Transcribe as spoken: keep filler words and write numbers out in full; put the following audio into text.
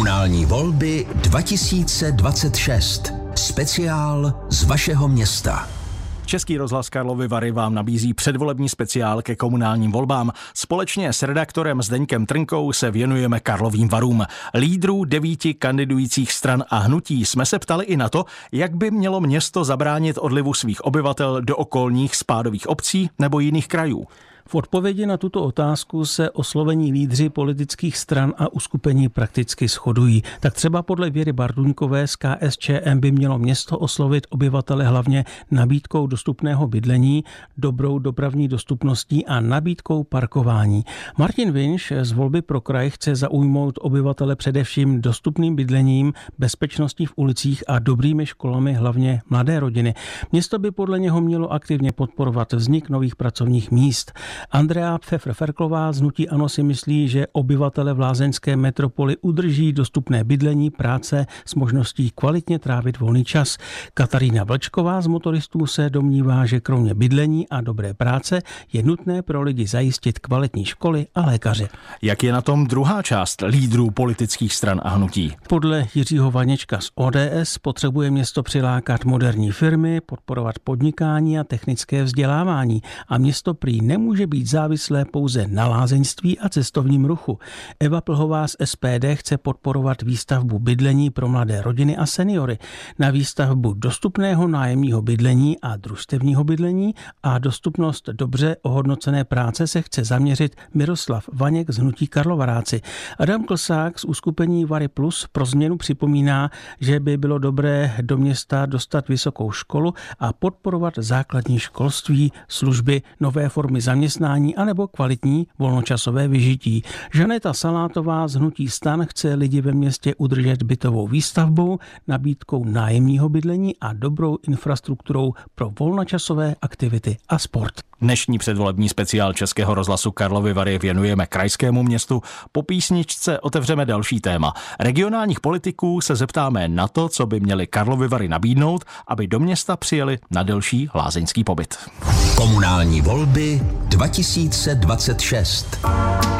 Komunální volby dva tisíce dvacet šest. Speciál z vašeho města. Český rozhlas Karlovy Vary vám nabízí předvolební speciál ke komunálním volbám. Společně s redaktorem Zdeňkem Trnkou se věnujeme Karlovým Varům. Lídrů devíti kandidujících stran a hnutí jsme se ptali i na to, jak by mělo město zabránit odlivu svých obyvatel do okolních spádových obcí nebo jiných krajů. V odpovědi na tuto otázku se oslovení lídři politických stran a uskupení prakticky shodují. Tak třeba podle Věry Barduňkové z K S Č M by mělo město oslovit obyvatele hlavně nabídkou dostupného bydlení, dobrou dopravní dostupností a nabídkou parkování. Martin Vinš z Volby pro kraj chce zaujmout obyvatele především dostupným bydlením, bezpečností v ulicích a dobrými školami, hlavně mladé rodiny. Město by podle něho mělo aktivně podporovat vznik nových pracovních míst. Andrea Pfeffer-Ferklová z hnutí ANO si myslí, že obyvatele v lázeňské metropoli udrží dostupné bydlení, práce s možností kvalitně trávit volný čas. Katarína Vlčková z motoristů se domnívá, že kromě bydlení a dobré práce je nutné pro lidi zajistit kvalitní školy a lékaře. Jak je na tom druhá část lídrů politických stran a hnutí? Podle Jiřího Vaněčka z O D S potřebuje město přilákat moderní firmy, podporovat podnikání a technické vzdělávání a město prý nemůže být závislé pouze na lázeňství a cestovním ruchu. Eva Plhová z S P D chce podporovat výstavbu bydlení pro mladé rodiny a seniory. Na výstavbu dostupného nájemního bydlení a družstevního bydlení a dostupnost dobře ohodnocené práce se chce zaměřit Miroslav Vaněk z hnutí Karlovaráci. Adam Klsák z uskupení Vary Plus pro změnu připomíná, že by bylo dobré do města dostat vysokou školu a podporovat základní školství, služby, nové formy zaměstnání anebo kvalitní volnočasové vyžití. Žaneta Salátová z hnutí STAN chce lidi ve městě udržet bytovou výstavbou, nabídkou nájemního bydlení a dobrou infrastrukturou pro volnočasové aktivity a sport. Dnešní předvolební speciál Českého rozhlasu Karlovy Vary věnujeme krajskému městu. Po písničce otevřeme další téma. Regionálních politiků se zeptáme na to, co by měli Karlovy Vary nabídnout, aby do města přijeli na delší lázeňský pobyt. Komunální volby dva tisíce dvacet šest.